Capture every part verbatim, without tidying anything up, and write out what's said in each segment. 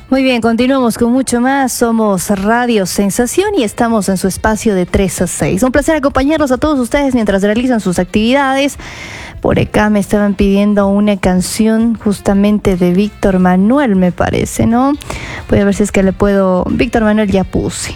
Muy bien, continuamos con mucho más. Somos Radio Sensación y estamos en su espacio de tres a seis. Un placer acompañarlos a todos ustedes mientras realizan sus actividades. Por acá me estaban pidiendo una canción justamente de Víctor Manuel, me parece, ¿no? Voy a ver si es que le puedo... Víctor Manuel ya puse.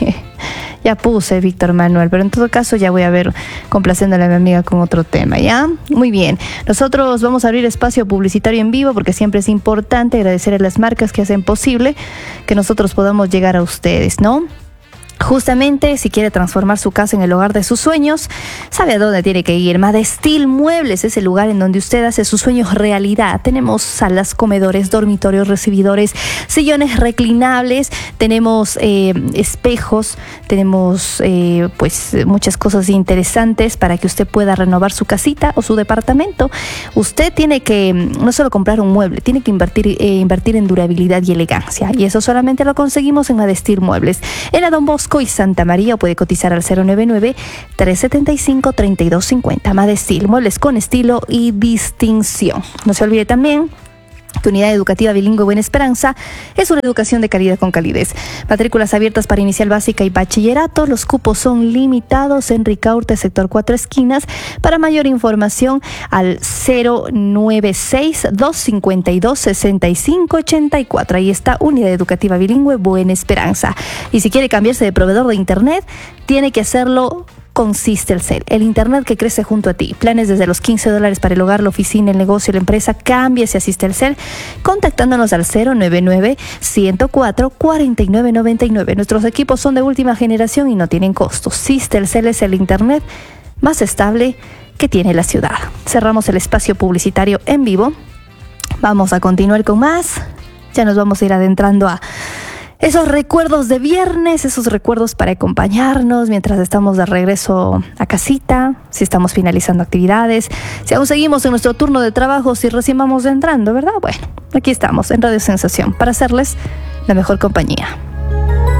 Ya puse Víctor Manuel, pero en todo caso ya voy a ver complaciéndole a mi amiga con otro tema, ¿ya? Muy bien. Nosotros vamos a abrir espacio publicitario en vivo porque siempre es importante agradecer a las marcas que hacen posible que nosotros podamos llegar a ustedes, ¿no? Justamente, si quiere transformar su casa en el hogar de sus sueños, sabe a dónde tiene que ir. Madestil Muebles es el lugar en donde usted hace sus sueños realidad. Tenemos salas, comedores, dormitorios, recibidores, sillones reclinables, tenemos eh, espejos, tenemos eh, pues muchas cosas interesantes para que usted pueda renovar su casita o su departamento. Usted tiene que no solo comprar un mueble, tiene que invertir, eh, invertir en durabilidad y elegancia. Y eso solamente lo conseguimos en Madestil Muebles. En la Don Bosco y Santa María puede cotizar al cero nueve nueve, tres siete cinco, tres dos cinco cero. Madestil, muebles con estilo y distinción. No se olvide también que Unidad Educativa Bilingüe Buena Esperanza es una educación de calidad con calidez. Matrículas abiertas para inicial básica y bachillerato. Los cupos son limitados en Ricaurte, sector Cuatro Esquinas. Para mayor información al cero nueve seis, dos cinco dos, seis cinco ocho cuatro. Ahí está Unidad Educativa Bilingüe Buena Esperanza. Y si quiere cambiarse de proveedor de internet, tiene que hacerlo con Sistelcel, el internet que crece junto a ti. Planes desde los quince dólares para el hogar, la oficina, el negocio, la empresa. Cámbiese a Sistelcel contactándonos al cero nueve nueve, ciento cuatro, cuarenta y nueve noventa y nueve. Nuestros equipos son de última generación y no tienen costos. Sistelcel es el internet más estable que tiene la ciudad. Cerramos el espacio publicitario en vivo. Vamos a continuar con más. Ya nos vamos a ir adentrando a esos recuerdos de viernes, esos recuerdos para acompañarnos mientras estamos de regreso a casita, si estamos finalizando actividades, si aún seguimos en nuestro turno de trabajo, si recién vamos entrando, ¿verdad? Bueno, aquí estamos en Radio Sensación para hacerles la mejor compañía.